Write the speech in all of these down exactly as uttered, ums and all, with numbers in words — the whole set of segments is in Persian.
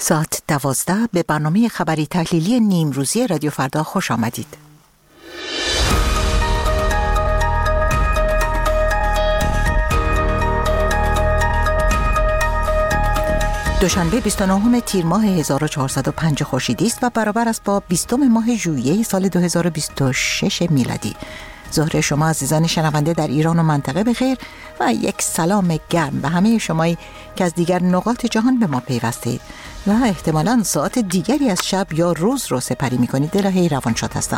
ساعت دوازده به برنامه خبری تحلیلی نیمروزی رادیو فردا خوش آمدید. دوشنبه بیست و نهم تیر ماه هزار و چهارصد و پنج خورشیدی است و برابر است با بیستم ماه ژوئیه سال دو هزار و بیست و شش میلادی. ظهر شما عزیزان شنونده در ایران و منطقه بخیر و یک سلام گرم به همه شمایی که از دیگر نقاط جهان به ما پیوستید و احتمالاً ساعت دیگری از شب یا روز رو سپری می‌کنید. الهی روانشاد هستم.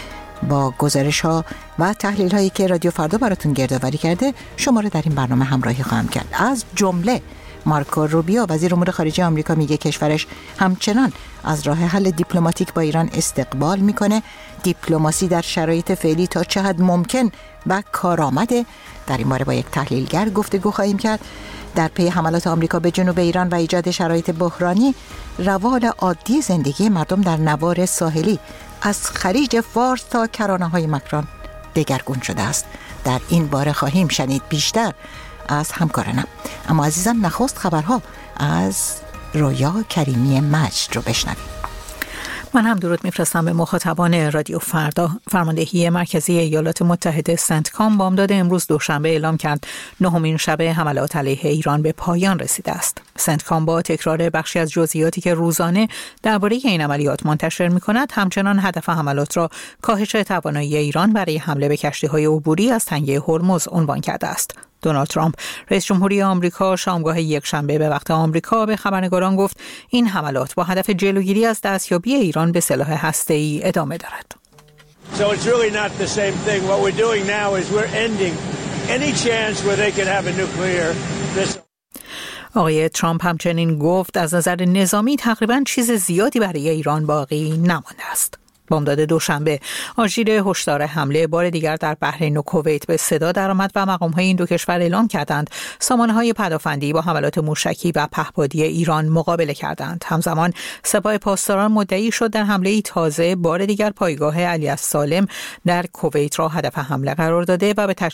با گزارش ها و تحلیل هایی که رادیو فردا براتون گردآوری کرده شما رو در این برنامه همراهی خواهم کرد. از جمله مارکو روبیو وزیر امور خارجه آمریکا میگه کشورش همچنان از راه حل دیپلماتیک با ایران استقبال میکنه. دیپلماسی در شرایط فعلی تا چه حد ممکن و کارآمده؟ در این باره با یک تحلیلگر گفتگو خواهیم کرد. در پی حملات آمریکا به جنوب ایران و ایجاد شرایط بحرانی، روال عادی زندگی مردم در نوار ساحلی از خلیج فارس تا کرانه‌های مکران دگرگون شده است. در این باره خواهیم شنید بیشتر از همکارانم. اما عزیزان نخست خبرها از رویا کریمی مجد رو بشنویم. من هم درود میفرستم به مخاطبان رادیو فردا. فرماندهی مرکزی ایالات متحده سنتکام بامداد امروز دوشنبه اعلام کرد نهمین شبه حملات علیه ایران به پایان رسیده است. سنتکام با تکرار بخشی از جزئیاتی که روزانه درباره این عملیات منتشر می‌کند، همچنان هدف حملات را کاهش توانایی ایران برای حمله به کشتی‌های عبوری از تنگه هرمز عنوان کرده است. دونالد ترامپ رئیس جمهوری آمریکا شامگاه یک شنبه به وقت آمریکا به خبرنگاران گفت این حملات با هدف جلوگیری از دستیابی ایران به سلاح هسته‌ای ادامه دارد. So it's really not the same thing. What we're doing now is we're ending any chance where they could have a nuclear missile. آقای ترامپ همچنین گفت از نظر نظامی تقریباً چیز زیادی برای ایران باقی نمانده است. بامداد دوشنبه آژیر هشدار حمله بار دیگر در بحرین و کویت به صدا درآمد و مقام‌های این دو کشور اعلام کردند سامانه‌های پدافندی با حملات موشکی و پهپادی ایران مقابله کردند. همزمان سپاه پاسداران مدعی شد در حمله‌ای تازه بار دیگر پایگاه علی السالم در کویت را هدف حمله قرار داده و به